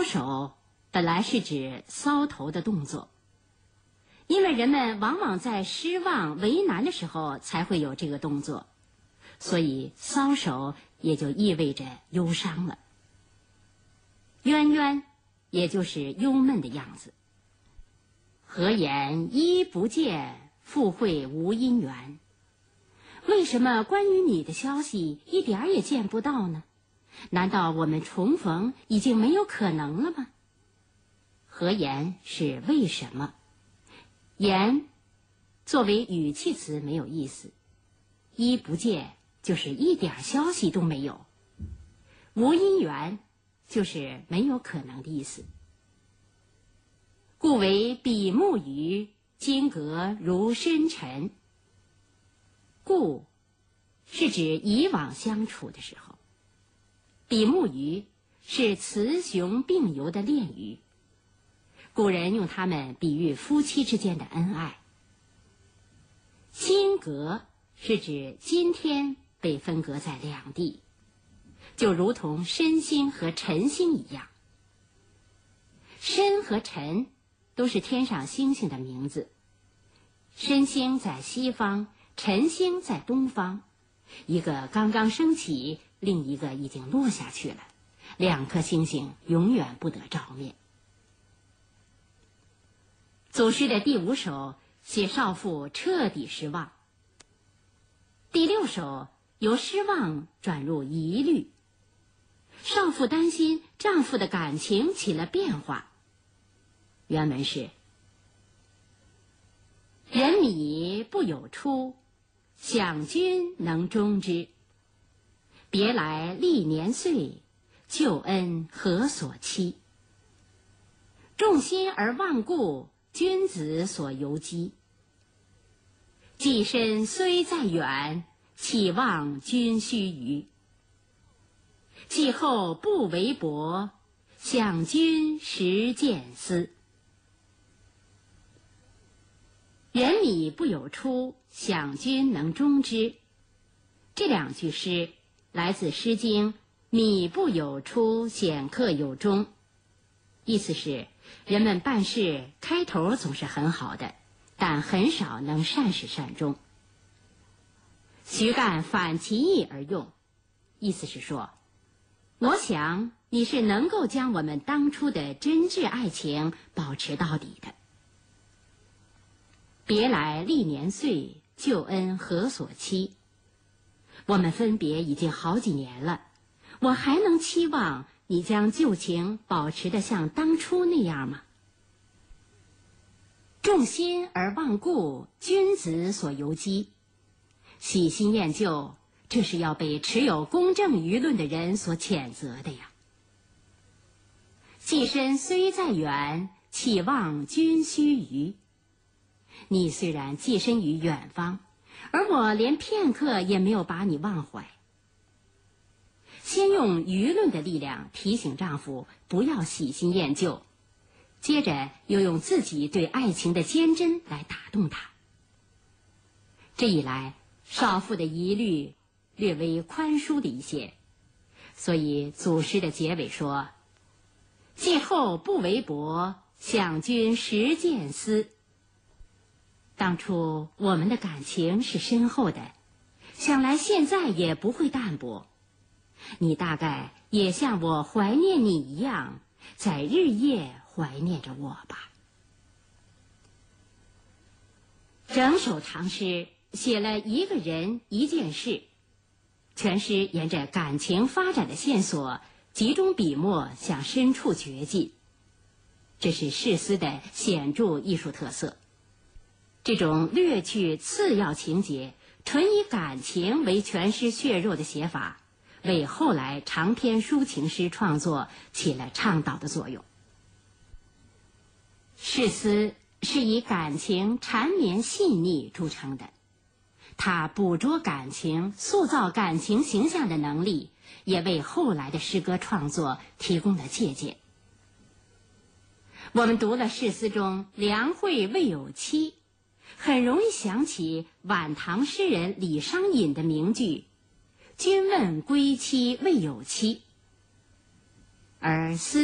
手本来是指搔头的动作，因为人们往往在失望、为难的时候才会有这个动作，所以搔首也就意味着忧伤了。冤冤也就是忧闷的样子。何言一不见，复会无因缘？为什么关于你的消息一点儿也见不到呢？难道我们重逢已经没有可能了吗？何言是为什么？言作为语气词没有意思，一不见就是一点消息都没有，无因缘就是没有可能的意思。故为比目鱼，今隔如深沉。故是指以往相处的时候，比目鱼是雌雄并游的恋鱼，古人用它们比喻夫妻之间的恩爱。今隔是指今天被分隔在两地，就如同申星和辰星一样。申和辰都是天上星星的名字，申星在西方，辰星在东方，一个刚刚升起，另一个已经落下去了，两颗星星永远不得照面。祖诗的第5首写少妇彻底失望，第6首由失望转入疑虑，少妇担心丈夫的感情起了变化。原文是：人米不有出，想君能终之。别来历年岁，旧恩何所期？众心而忘故，君子所犹讥。寄身虽在远，岂望君须臾？既后不为薄，想君实见思。人米不有出，想君能终之。这2句诗来自《诗经》米不有出，显客有终。意思是人们办事开头总是很好的，但很少能善始善终。徐干反其意而用，意思是说，我想你是能够将我们当初的真挚爱情保持到底的。别来历年岁，旧恩何所期？我们分别已经好几年了，我还能期望你将旧情保持得像当初那样吗？重心而忘故，君子所犹讥。喜新厌旧，这是要被持有公正舆论的人所谴责的呀。寄身虽在远，岂望君须臾？你虽然寄身于远方，而我连片刻也没有把你忘怀。先用舆论的力量提醒丈夫不要喜新厌旧，接着又用自己对爱情的坚贞来打动他。这一来，少妇的疑虑略微宽舒了一些，所以祖诗的结尾说：既后不为薄，想君实见思。当初我们的感情是深厚的，想来现在也不会淡薄。你大概也像我怀念你一样，在日夜怀念着我吧。整首唐诗写了一个人一件事，全诗沿着感情发展的线索，集中笔墨向深处掘进，这是释思的显著艺术特色。这种略去次要情节，纯以感情为全诗血肉的写法，为后来长篇抒情诗创作起了倡导的作用。释思是以感情缠绵细腻著称的，他捕捉感情、塑造感情形象的能力，也为后来的诗歌创作提供了借鉴。我们读了释思中梁惠未有妻，很容易想起晚唐诗人李商隐的名句：君问归期未有期。而思